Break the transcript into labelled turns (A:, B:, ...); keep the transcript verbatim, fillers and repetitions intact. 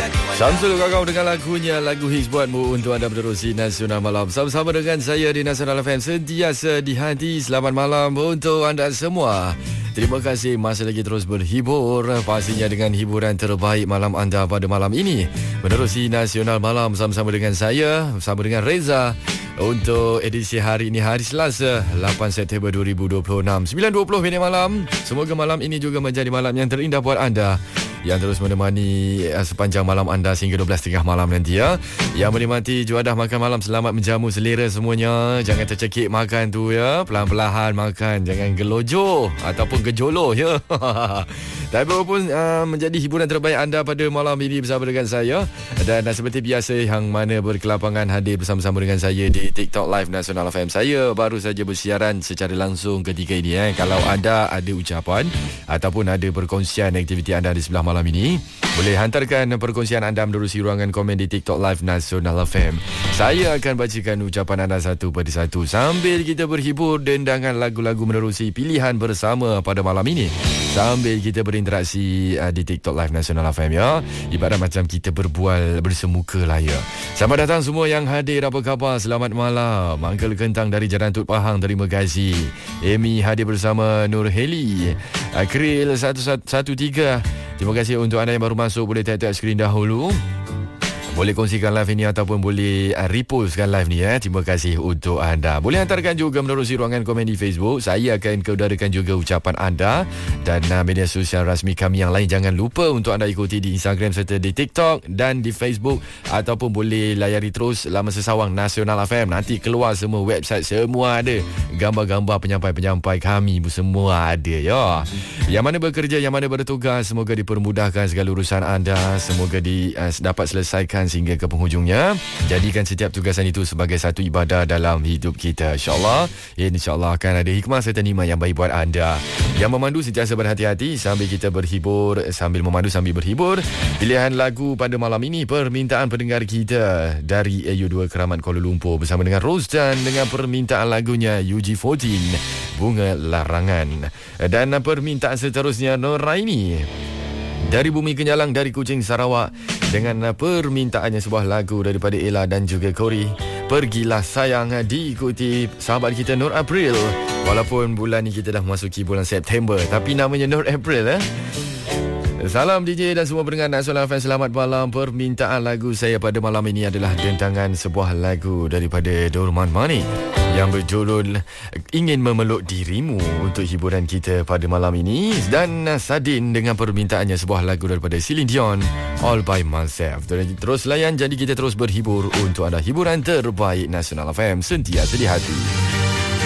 A: Samsul Kakao dengan lagunya, lagu hits buatmu untuk anda menerusi Nasional Malam. Sama-sama dengan saya di Nasional F M, sentiasa di hati. Selamat malam untuk anda semua. Terima kasih masih lagi terus berhibur, pastinya dengan hiburan terbaik malam anda pada malam ini. Menerusi Nasional Malam sama-sama dengan saya, bersama dengan Reza. Untuk edisi hari ini, hari Selasa, lapan September dua ribu dua puluh enam, sembilan dua puluh minit malam. Semoga malam ini juga menjadi malam yang terindah buat anda, yang terus menemani sepanjang malam anda sehingga dua belas tiga puluh malam nanti ya. Yang menikmati juadah makan malam, selamat menjamu selera semuanya. Jangan tercekik makan tu ya, pelan-pelan makan, jangan gelojoh ataupun gejoloh ya. Tapi apapun uh, menjadi hiburan terbaik anda pada malam ini bersama dengan saya. Dan uh, seperti biasa, yang mana berkelapangan hadir bersama-sama dengan saya di TikTok Live Nasional F M. Saya baru saja bersiaran secara langsung ketika ini eh. Kalau anda ada ucapan ataupun ada perkongsian aktiviti anda di sebelah malam ini, boleh hantarkan perkongsian anda menerusi ruangan komen di TikTok Live Nasional F M. Saya akan bacakan ucapan anda satu per satu sambil kita berhibur dendangan lagu-lagu menerusi pilihan bersama pada malam ini, sambil kita berinteraksi uh, di TikTok Live Nasional F M ya. Ibarat macam kita berbual bersemuka lah ya. Selamat datang semua yang hadir, apa khabar? Selamat malam. Uncle Kentang dari Jalan Tut Pahang, terima kasih. Amy hadir bersama Nur Heli. uh, Kril satu satu tiga, terima kasih. Untuk anda yang baru masuk, boleh tap-tap skrin dahulu, boleh kongsikan live ini ataupun boleh uh, repostkan live ni eh. Terima kasih untuk anda. Boleh hantarkan juga menerusi ruangan komen di Facebook. Saya akan keudarakan juga ucapan anda. Dan uh, media sosial rasmi kami yang lain, jangan lupa untuk anda ikuti di Instagram serta di TikTok dan di Facebook. Ataupun boleh layari terus laman sesawang Nasional F M. Nanti keluar semua website, semua ada gambar-gambar penyampai-penyampai kami, semua ada ya. Yang mana bekerja, yang mana bertugas, semoga dipermudahkan segala urusan anda. Semoga di, uh, dapat selesaikan sehingga ke penghujungnya. Jadikan setiap tugasan itu sebagai satu ibadah dalam hidup kita, insyaAllah. Ya, insyaAllah akan ada hikmah serta nikmat yang baik buat anda. Yang memandu sentiasa berhati-hati sambil kita berhibur, sambil memandu sambil berhibur. Pilihan lagu pada malam ini, permintaan pendengar kita dari A U dua Keramat Kuala Lumpur bersama dengan Rosdan dengan permintaan lagunya U G empat belas, Bunga Larangan. Dan permintaan seterusnya Noraini dari Bumi Kenyalang, dari Kuching, Sarawak, dengan permintaannya sebuah lagu daripada Ella dan juga Kori, Pergilah Sayang, diikuti sahabat kita Nur April. Walaupun bulan ni kita dah memasuki bulan September, tapi namanya Nur April eh. Salam D J dan semua pendengar Nasional F M, selamat malam. Permintaan lagu saya pada malam ini adalah dentangan sebuah lagu daripada Dorman Manik yang berjudul Ingin Memeluk Dirimu untuk hiburan kita pada malam ini. Dan Sadin dengan permintaannya sebuah lagu daripada Celine Dion, All By Myself. Terus layan, jadi kita terus berhibur untuk anda. Hiburan terbaik Nasional F M, sentiasa di hati.